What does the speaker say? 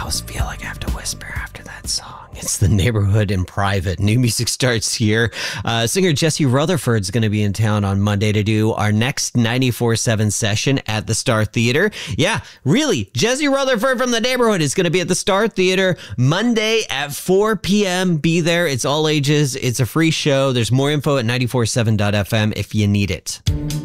always feel like I have to whisper after that song. It's The Neighborhood in Private. New music starts here. Singer Jesse Rutherford's going to be in town on Monday to do our next 94.7 session at the Star Theater. Yeah, really, Jesse Rutherford from The Neighborhood is going to be at the Star Theater Monday at 4 p.m. Be there. It's all ages. It's a free show. There's more info at 947.fm if you need it.